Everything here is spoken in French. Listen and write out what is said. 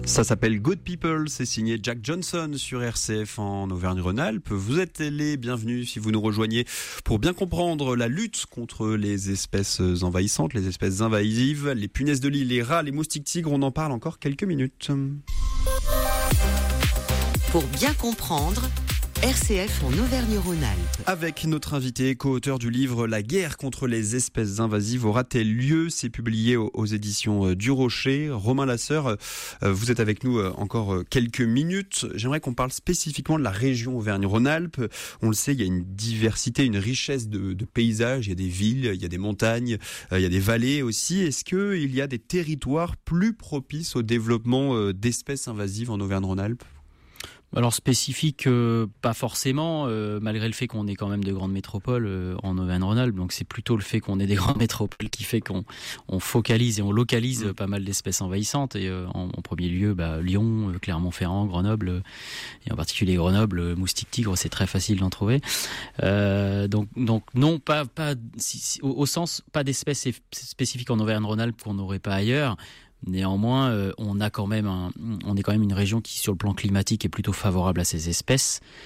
Ça s'appelle Good People, c'est signé Jack Johnson sur RCF en Auvergne-Rhône-Alpes. Vous êtes les bienvenus si vous nous rejoignez pour bien comprendre la lutte contre les espèces envahissantes, les espèces invasives, les punaises de lit, les rats, les moustiques tigres. On en parle encore quelques minutes. Pour bien comprendre, RCF en Auvergne-Rhône-Alpes. Avec notre invité, co-auteur du livre La guerre contre les espèces invasives aura-t-elle lieu ? C'est publié aux éditions du Rocher. Romain Lasseur, vous êtes avec nous encore quelques minutes. J'aimerais qu'on parle spécifiquement de la région Auvergne-Rhône-Alpes. On le sait, il y a une diversité, une richesse de paysages. Il y a des villes, il y a des montagnes, il y a des vallées aussi. Est-ce qu'il y a des territoires plus propices au développement d'espèces invasives en Auvergne-Rhône-Alpes ? Alors spécifique, pas forcément, malgré le fait qu'on ait quand même de grandes métropoles en Auvergne-Rhône-Alpes. Donc c'est plutôt le fait qu'on ait des grandes métropoles qui fait qu'on focalise et on localise pas mal d'espèces envahissantes. Et en premier lieu, Lyon, Clermont-Ferrand, Grenoble, et en particulier Grenoble, moustique tigre, c'est très facile d'en trouver. Donc non, pas au sens pas d'espèces spécifiques en Auvergne-Rhône-Alpes qu'on n'aurait pas ailleurs. Néanmoins, on est quand même une région qui, sur le plan climatique, est plutôt favorable à ces espèces.